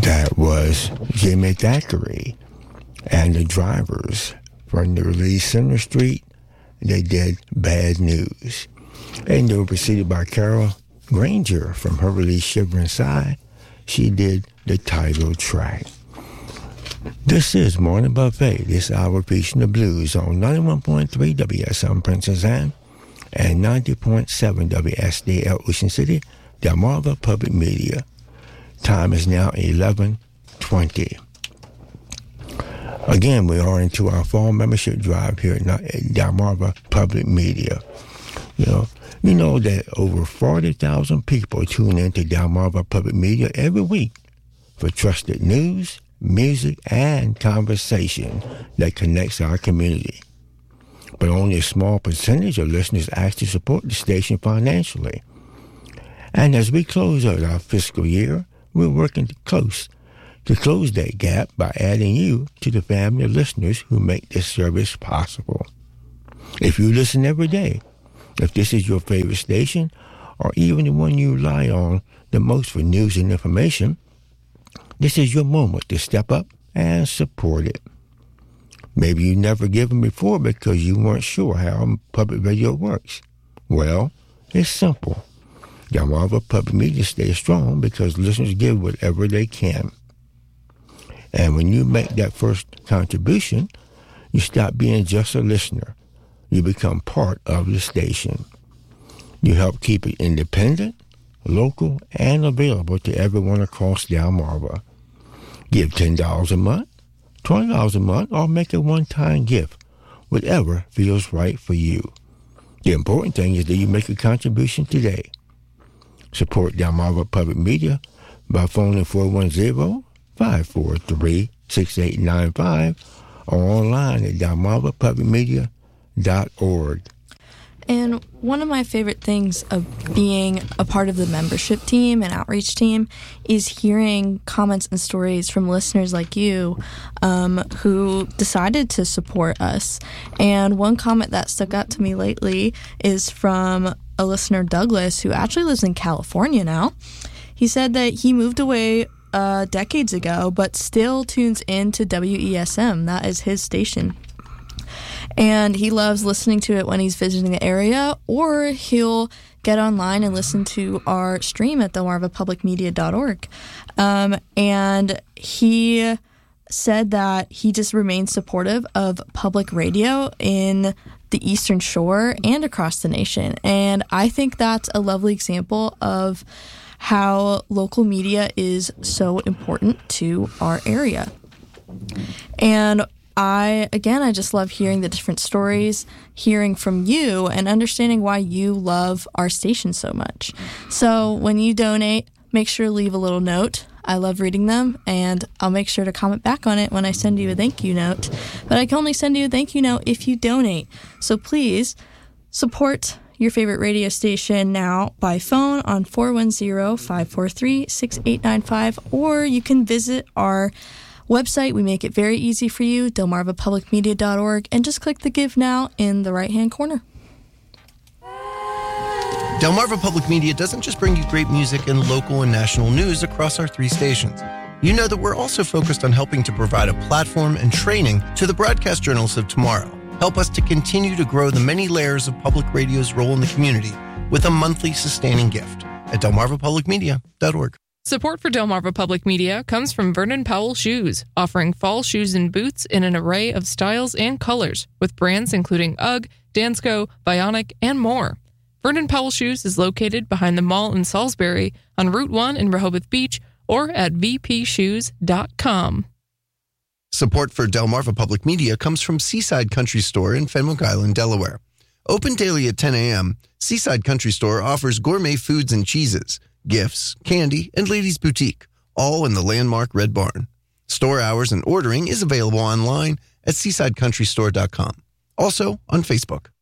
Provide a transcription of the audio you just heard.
That was Jimmy Thackeray and the Drivers from the release Center Street. They did Bad News. And they were preceded by Carol Granger from her release Shiver Inside. She did the title track. This is Morning Buffet, this hour featuring the blues on 91.3 WSM Princess Anne and 90.7 WSDL Ocean City, Delmarva Public Media. Time is now 11:20. Again, we are into our fall membership drive here at Delmarva Public Media. You know that over 40,000 people tune into Delmarva Public Media every week for trusted news, music, and conversation that connects our community. But only a small percentage of listeners actually support the station financially. And as we close out our fiscal year, we're working to close that gap by adding you to the family of listeners who make this service possible. If you listen every day, if this is your favorite station, or even the one you rely on the most for news and information, this is your moment to step up and support it. Maybe you've never given before because you weren't sure how public radio works. Well, it's simple. Delmarva Public Media stays strong because listeners give whatever they can. And when you make that first contribution, you stop being just a listener. You become part of the station. You help keep it independent, local, and available to everyone across Delmarva. Give $10 a month, $20 a month, or make a one-time gift, whatever feels right for you. The important thing is that you make a contribution today. Support Delmarva Public Media by phoning 410-543-6895 or online at delmarvapublicmedia.org. And one of my favorite things of being a part of the membership team and outreach team is hearing comments and stories from listeners like you who decided to support us. And one comment that stuck out to me lately is from a listener, Douglas, who actually lives in California now. He said that he moved away decades ago, but still tunes into WESM. That is his station. And he loves listening to it when he's visiting the area, or he'll get online and listen to our stream at delmarvapublicmedia.org. And he said that he just remains supportive of public radio in the Eastern Shore and across the nation. And I think that's a lovely example of how local media is so important to our area. And I just love hearing the different stories, hearing from you, and understanding why you love our station so much. So when you donate, make sure to leave a little note. I love reading them, and I'll make sure to comment back on it when I send you a thank you note. But I can only send you a thank you note if you donate. So please support your favorite radio station now by phone on 410-543-6895, or you can visit our website. We make it very easy for you, delmarvapublicmedia.org, and just click the Give Now in the right-hand corner. Delmarva Public Media doesn't just bring you great music and local and national news across our 3 stations. You know that we're also focused on helping to provide a platform and training to the broadcast journalists of tomorrow. Help us to continue to grow the many layers of public radio's role in the community with a monthly sustaining gift at delmarvapublicmedia.org. Support for Delmarva Public Media comes from Vernon Powell Shoes, offering fall shoes and boots in an array of styles and colors, with brands including UGG, Dansko, Bionic, and more. Vernon Powell Shoes is located behind the mall in Salisbury, on Route 1 in Rehoboth Beach, or at vpshoes.com. Support for Delmarva Public Media comes from Seaside Country Store in Fenwick Island, Delaware. Open daily at 10 a.m., Seaside Country Store offers gourmet foods and cheeses, gifts, candy, and ladies' boutique, all in the landmark Red Barn. Store hours and ordering is available online at seasidecountrystore.com. Also on Facebook.